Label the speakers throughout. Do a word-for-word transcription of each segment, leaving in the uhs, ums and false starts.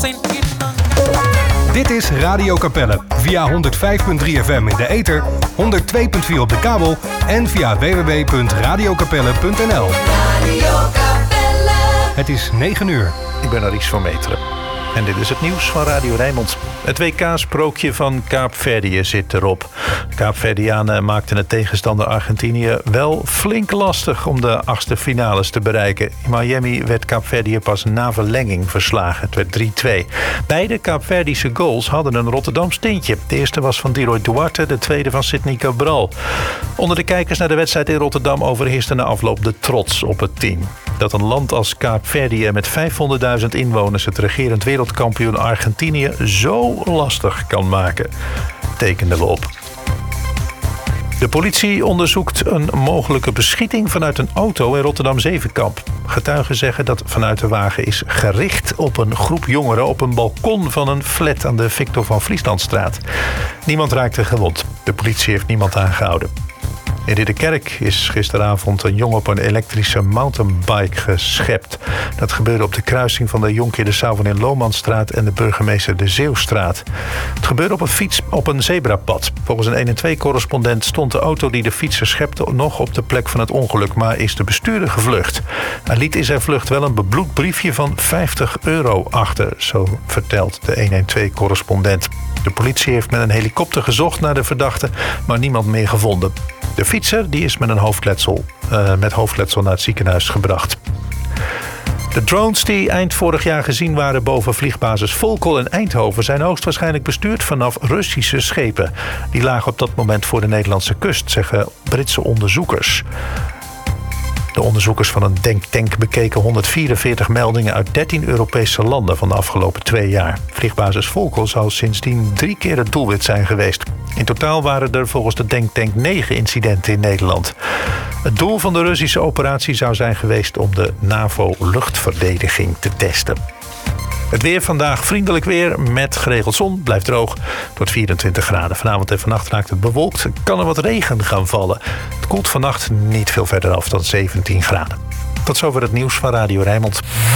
Speaker 1: Dit is Radio Capelle via honderd vijf komma drie F M in de ether, honderd twee komma vier op de kabel en via w w w punt radio capelle punt n l. Radio Capelle. Het is negen uur.
Speaker 2: Ik ben Aries van Meteren. En dit is het nieuws van Radio Rijnmond. Het W K-sprookje van Kaapverdië zit erop. De Kaapverdianen maakten het tegenstander Argentinië wel flink lastig om de achtste finales te bereiken. In Miami werd Kaapverdië pas na verlenging verslagen. Het werd drie twee. Beide Kaapverdische goals hadden een Rotterdams tintje. De eerste was van Diroy Duarte, de tweede van Sidney Cabral. Onder de kijkers naar de wedstrijd in Rotterdam overheerste na afloop de trots op het team. Dat een land als Kaapverdië met vijfhonderdduizend inwoners het regerend wereldkampioen Argentinië zo lastig kan maken, tekenden we op. De politie onderzoekt een mogelijke beschieting vanuit een auto in Rotterdam-Zevenkamp. Getuigen zeggen dat vanuit de wagen is gericht op een groep jongeren op een balkon van een flat aan de Victor van Frieslandstraat. Niemand raakte gewond. De politie heeft niemand aangehouden. In Ridderkerk is gisteravond een jongen op een elektrische mountainbike geschept. Dat gebeurde op de kruising van de Jonkheer de Sauwen in Lomanstraat en de Burgemeester de Zeeuwstraat. Het gebeurde op een fiets op een zebrapad. Volgens een één en twee-correspondent stond de auto die de fietser schepte nog op de plek van het ongeluk, maar is de bestuurder gevlucht. Hij liet in zijn vlucht wel een bebloed briefje van vijftig euro achter, zo vertelt de één en twee-correspondent. De politie heeft met een helikopter gezocht naar de verdachte, maar niemand meer gevonden. De fietser die is met een hoofdletsel, uh, met hoofdletsel naar het ziekenhuis gebracht. De drones die eind vorig jaar gezien waren boven vliegbasis Volkel in Eindhoven zijn hoogstwaarschijnlijk bestuurd vanaf Russische schepen. Die lagen op dat moment voor de Nederlandse kust, zeggen Britse onderzoekers. De onderzoekers van een denktank bekeken honderdvierenveertig meldingen uit dertien Europese landen van de afgelopen twee jaar. Vliegbasis Volkel zou sindsdien drie keer het doelwit zijn geweest. In totaal waren er volgens de denktank negen incidenten in Nederland. Het doel van de Russische operatie zou zijn geweest om de NAVO-luchtverdediging te testen. Het weer vandaag vriendelijk weer met geregeld zon. Blijft droog tot vierentwintig graden. Vanavond en vannacht raakt het bewolkt. Kan er wat regen gaan vallen. Het koelt vannacht niet veel verder af dan zeventien graden. Tot zover het nieuws van Radio Rijnmond.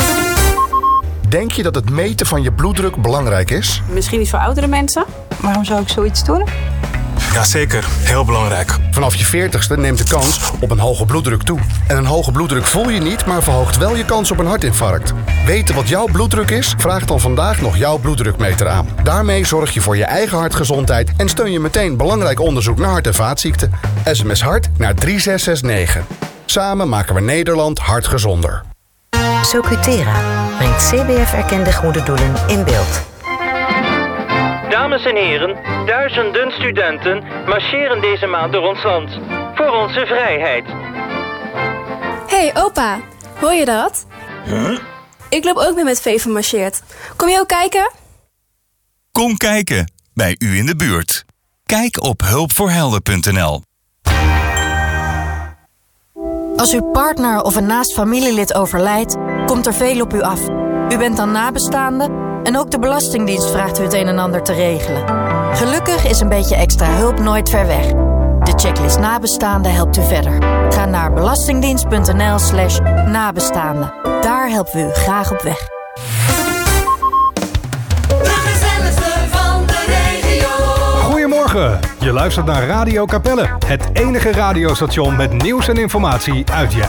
Speaker 3: Denk je dat het meten van je bloeddruk belangrijk is?
Speaker 4: Misschien niet voor oudere mensen. Waarom zou ik zoiets doen?
Speaker 5: Jazeker, heel belangrijk.
Speaker 3: Vanaf je veertigste neemt de kans op een hoge bloeddruk toe. En een hoge bloeddruk voel je niet, maar verhoogt wel je kans op een hartinfarct. Weten wat jouw bloeddruk is? Vraag dan vandaag nog jouw bloeddrukmeter aan. Daarmee zorg je voor je eigen hartgezondheid en steun je meteen belangrijk onderzoek naar hart- en vaatziekten. S M S hart naar drie zes zes negen. Samen maken we Nederland hartgezonder.
Speaker 6: Socutera brengt C B F-erkende goede doelen in beeld.
Speaker 7: Dames en heren, duizenden studenten marcheren deze maand door ons land. Voor onze vrijheid.
Speaker 8: Hey opa, hoor je dat?
Speaker 9: Huh?
Speaker 8: Ik loop ook mee met Veven marcheert. Kom je ook kijken?
Speaker 9: Kom kijken, bij u in de buurt. Kijk op hulpvoorhelden punt n l.
Speaker 10: Als uw partner of een naast familielid overlijdt, komt er veel op u af. U bent dan nabestaande en ook de Belastingdienst vraagt u het een en ander te regelen. Gelukkig is een beetje extra hulp nooit ver weg. De checklist nabestaanden helpt u verder. Ga naar belastingdienst punt n l slash nabestaanden. Daar helpen we u graag op weg.
Speaker 1: Goedemorgen, je luistert naar Radio Capelle. Het enige radiostation met nieuws en informatie uit je